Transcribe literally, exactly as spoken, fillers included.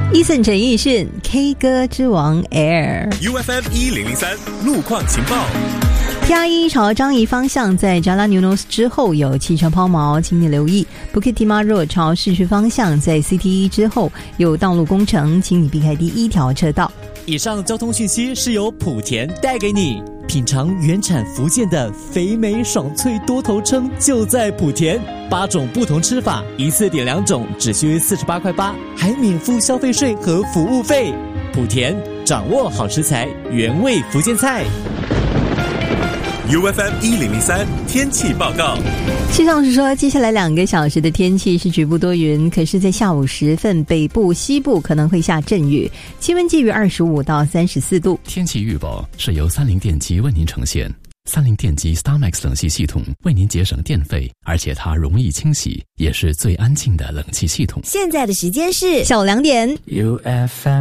Eason 陈奕迅 K 歌之王 Air U F M 一零零三路况情报。 T R 一朝樟宜方向在 Jalan Eunos 之后有汽车抛锚，请你留意。Bukit Timah Road 朝市区方向在 C T 一之后有道路工程，请你避开第一条车道。 以上交通讯息是由莆田带给你。品尝原产福建的肥美爽脆多头称就在莆田，八种不同吃法，一次点两种，只需四十八块八，还免付消费税和服务费。莆田掌握好食材，原味福建菜。 U F M 一零零三天气报告。 气象是说，接下来两个小时的天气是局部多云，可是在下午时分，北部、西部可能会下阵雨，气温介于二十五到三十四度。 天气预报是由三菱电机为您呈现。三菱电机 StarMax 冷气系统为您节省电费，而且它容易清洗，也是最安静的冷气系统。 现在的时间是下午两点。 U F M